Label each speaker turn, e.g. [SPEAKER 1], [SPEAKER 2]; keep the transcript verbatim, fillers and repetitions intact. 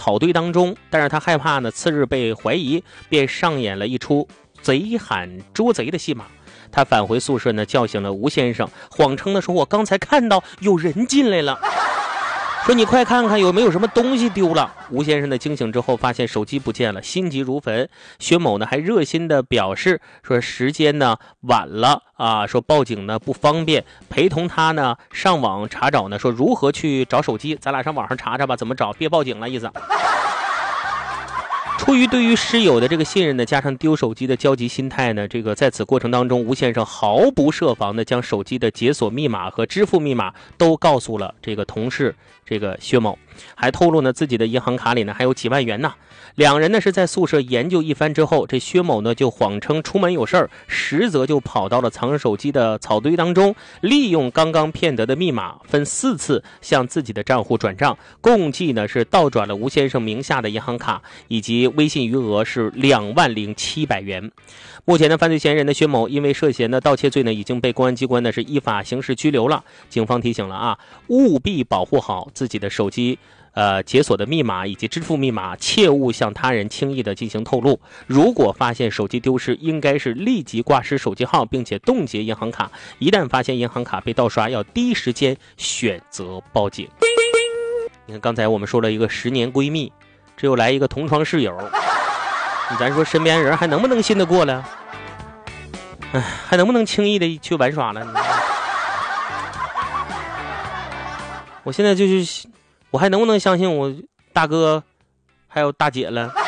[SPEAKER 1] 草堆当中，但是他害怕呢次日被怀疑，便上演了一出贼喊捉贼的戏码。他返回宿舍呢，叫醒了吴先生，谎称的说：“我刚才看到有人进来了。”说你快看看有没有什么东西丢了。吴先生的惊醒之后发现手机不见了，心急如焚。薛某呢还热心的表示说时间呢晚了啊，说报警呢不方便，陪同他呢上网查找呢，说如何去找手机，咱俩上网上查查吧，怎么找，别报警了意思。出于对于室友的这个信任呢，加上丢手机的焦急心态呢，这个在此过程当中，吴先生毫不设防的将手机的解锁密码和支付密码都告诉了这个同事这个薛某，还透露呢自己的银行卡里呢还有几万元呢。两人呢是在宿舍研究一番之后，这薛某呢就谎称出门有事儿，实则就跑到了藏手机的草堆当中，利用刚刚骗得的密码，分四次向自己的账户转账，共计呢是倒转了吴先生名下的银行卡以及微信余额是两万零七百元。目前的犯罪嫌疑人的薛某因为涉嫌的盗窃罪呢，已经被公安机关呢是依法刑事拘留了。警方提醒了啊，务必保护好自己的手机。呃，解锁的密码以及支付密码，切勿向他人轻易的进行透露。如果发现手机丢失，应该是立即挂失手机号，并且冻结银行卡。一旦发现银行卡被盗刷，要第一时间选择报警。你看，刚才我们说了一个十年闺蜜，这又来一个同床室友，咱说身边人还能不能信得过了？哎，还能不能轻易的去玩耍了？我现在就是。我还能不能相信我大哥还有大姐了？